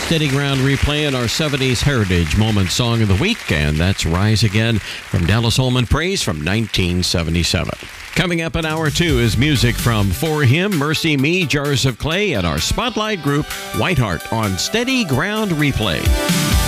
Steady Ground replay in our 70s Heritage Moment Song of the Week, and that's Rise Again from Dallas Holman Praise from 1977. Coming up in hour 2 is music from For Him, Mercy Me, Jars of Clay, and our Spotlight group, Whiteheart, on Steady Ground Replay.